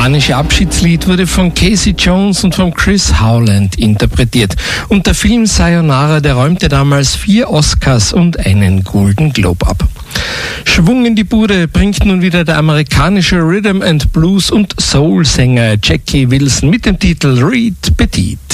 spanische Abschiedslied wurde von Casey Jones und von Chris Howland interpretiert. Und der Film Sayonara, der räumte damals 4 Oscars und einen Golden Globe ab. Schwung in die Bude bringt nun wieder der amerikanische Rhythm and Blues und Soul-Sänger Jackie Wilson mit dem Titel Reed Petit.